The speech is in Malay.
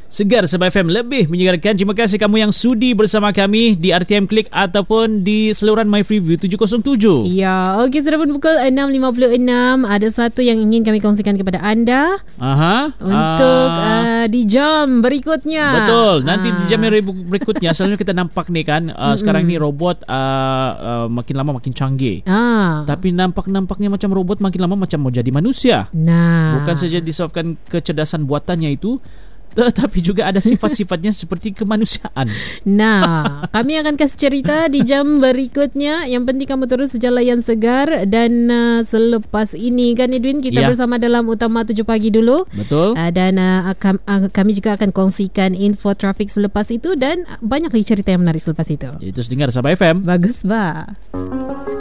Segar Sabah FM, lebih menyegarkan. Terima kasih kamu yang sudi bersama kami di RTM Klik ataupun di saluran My Freeview 707. Ya, okey, sudah pun pukul 6.56. Ada satu yang ingin kami kongsikan kepada anda. Untuk di jam berikutnya. Betul. Nanti di jam yang berikutnya selalunya kita nampak nih kan, sekarang ni robot makin lama makin canggih. Tapi nampaknya macam robot makin lama macam mau jadi manusia. Bukan saja disebabkan kecerdasan buatannya itu, tetapi juga ada sifat-sifatnya seperti kemanusiaan. Kami akan kasih cerita di jam berikutnya. Yang penting kamu terus sejalan yang segar. Dan selepas ini kan Edwin, kita bersama dalam Utama 7 Pagi dulu. Betul. Dan kami juga akan kongsikan info trafik selepas itu. Dan banyak lagi cerita yang menarik selepas itu. Itu dengar Sabah FM. Bagus, bah.